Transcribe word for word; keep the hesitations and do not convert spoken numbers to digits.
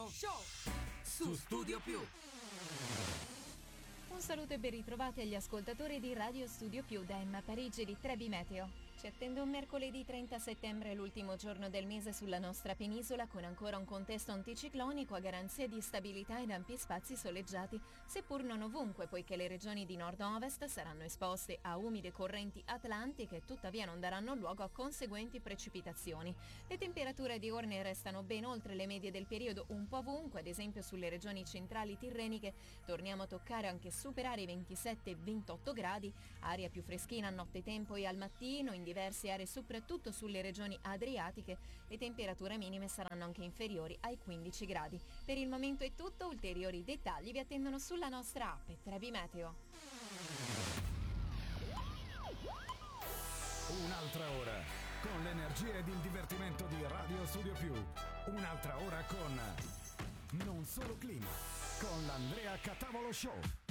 Catavolo Show su Studio Più. Un saluto e ben ritrovati agli ascoltatori di Radio Studio Più da Emma Parigi di Trebi Meteo. Ci attende un mercoledì trenta settembre, l'ultimo giorno del mese sulla nostra penisola, con ancora un contesto anticiclonico a garanzia di stabilità ed ampi spazi soleggiati, seppur non ovunque, poiché le regioni di nord-ovest saranno esposte a umide correnti atlantiche, tuttavia non daranno luogo a conseguenti precipitazioni. Le temperature diurne restano ben oltre le medie del periodo un po' ovunque, ad esempio sulle regioni centrali tirreniche torniamo a toccare anche superare i ventisette ventotto gradi, aria più freschina a nottetempo e al mattino. In diverse aree, soprattutto sulle regioni adriatiche, le temperature minime saranno anche inferiori ai quindici gradi. Per il momento è tutto, ulteriori dettagli vi attendono sulla nostra app Trebi Meteo. Un'altra ora con l'energia ed il divertimento di Radio Studio Più. Un'altra ora con Non Solo Clima, con l'Andrea Catavolo Show.